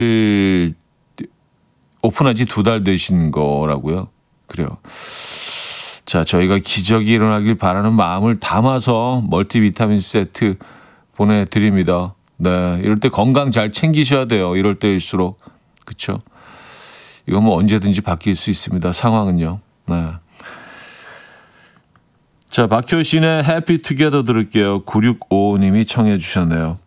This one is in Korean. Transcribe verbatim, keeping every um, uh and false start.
오픈한 지 두 달 되신 거라고요. 그래요. 자, 저희가 기적이 일어나길 바라는 마음을 담아서 멀티비타민 세트 보내드립니다. 네, 이럴 때 건강 잘 챙기셔야 돼요. 이럴 때일수록. 그렇죠? 이건 뭐 언제든지 바뀔 수 있습니다. 상황은요. 네. 자, 박효신의 Happy Together 들을게요. 구육오오 님이 청해 주셨네요.